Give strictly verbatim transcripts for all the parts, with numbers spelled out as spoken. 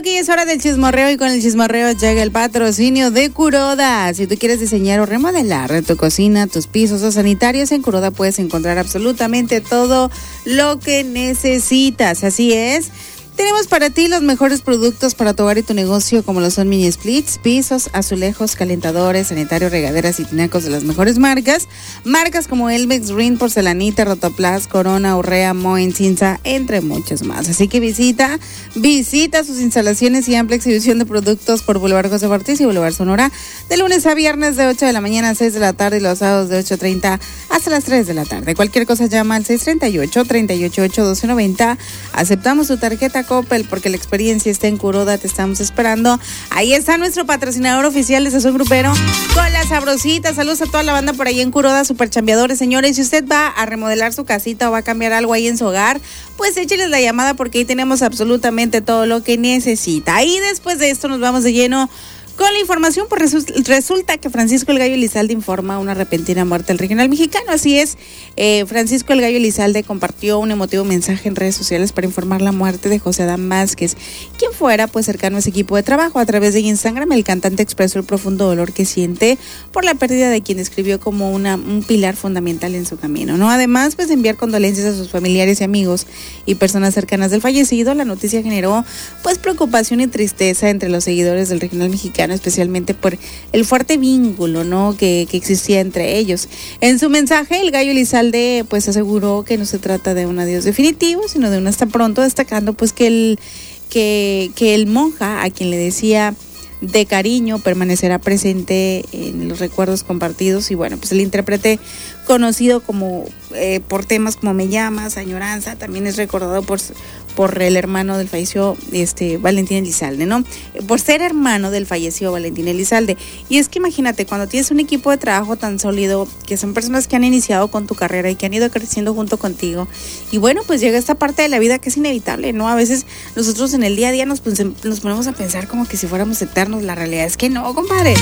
que ya es hora del chismorreo y con el chismorreo llega el patrocinio de Kuroda. Si tú quieres diseñar o remodelar tu cocina, tus pisos o sanitarios, en Kuroda puedes encontrar absolutamente todo lo que necesitas. Así es. Tenemos para ti los mejores productos para tu hogar y tu negocio, como lo son mini splits, pisos, azulejos, calentadores, sanitarios, regaderas y tinacos de las mejores marcas. Marcas como Elmex, Rin, Porcelanita, Rotoplas, Corona, Urrea, Moen, Cinza, entre muchos más. Así que visita, visita sus instalaciones y amplia exhibición de productos por Boulevard José Ortiz y Boulevard Sonora, de lunes a viernes de ocho de la mañana a seis de la tarde y los sábados de ocho treinta hasta las tres de la tarde. Cualquier cosa llama al seis tres ocho, tres ocho ocho, uno dos nueve cero. Aceptamos tu tarjeta Coppel porque la experiencia está en Kuroda, te estamos esperando. Ahí está nuestro patrocinador oficial de Sazón Grupero con las sabrositas. Saludos a toda la banda por ahí en Kuroda, super chambeadores, señores. Si usted va a remodelar su casita o va a cambiar algo ahí en su hogar, pues écheles la llamada porque ahí tenemos absolutamente todo lo que necesita. Y después de esto nos vamos de lleno con la información, pues resulta que Francisco el Gallo Elizalde informa una repentina muerte del regional mexicano. Así es, eh, Francisco el Gallo Elizalde compartió un emotivo mensaje en redes sociales para informar la muerte de José Adán Vázquez, quien fuera pues cercano a ese equipo de trabajo. A través de Instagram, el cantante expresó el profundo dolor que siente por la pérdida de quien describió como una, un pilar fundamental en su camino, ¿no? Además, pues enviar condolencias a sus familiares y amigos y personas cercanas del fallecido. La noticia generó pues preocupación y tristeza entre los seguidores del regional mexicano, especialmente por el fuerte vínculo, ¿no?, que, que existía entre ellos. En su mensaje, el Gallo Elizalde pues aseguró que no se trata de un adiós definitivo, sino de un hasta pronto, destacando pues que el, que, que el monja, a quien le decía de cariño, permanecerá presente en los recuerdos compartidos. Y bueno, pues el intérprete conocido como eh, por temas como Me Llamas, Añoranza, también es recordado por, por el hermano del fallecido este, Valentín Elizalde, ¿no? Por ser hermano del fallecido Valentín Elizalde. Y es que imagínate, cuando tienes un equipo de trabajo tan sólido, que son personas que han iniciado con tu carrera y que han ido creciendo junto contigo, y bueno, pues llega esta parte de la vida que es inevitable, ¿no? A veces nosotros en el día a día nos, pues, nos ponemos a pensar como que si fuéramos eternos. La realidad es que no, compadre.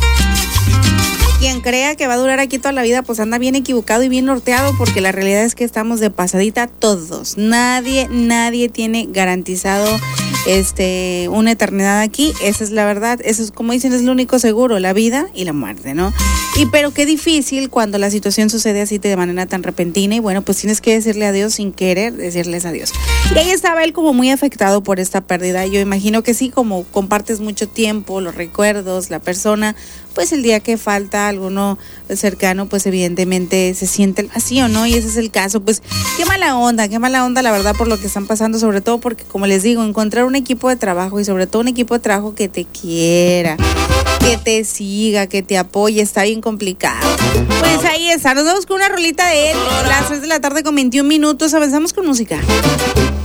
Quien crea que va a durar aquí toda la vida, pues anda bien equivocado y bien norteado, porque la realidad es que estamos de pasadita todos. Nadie, nadie tiene garantizado este una eternidad aquí. Esa es la verdad. Eso es, como dicen, es lo único seguro, la vida y la muerte, ¿no? Y pero qué difícil cuando la situación sucede así de manera tan repentina, y bueno, pues tienes que decirle adiós sin querer decirles adiós. Y ahí estaba él como muy afectado por esta pérdida. Yo imagino que sí, como compartes mucho tiempo, los recuerdos, la persona, pues el día que falta alguno cercano, pues evidentemente se siente el vacío, ¿no? Y ese es el caso. Pues qué mala onda, qué mala onda la verdad por lo que están pasando, sobre todo porque, como les digo, encontrar un equipo de trabajo y sobre todo un equipo de trabajo que te quiera, que te siga, que te apoye, está bien complicado. Pues ahí está, nos vamos con una rolita de él, las tres de la tarde con veintiún minutos, avanzamos con música.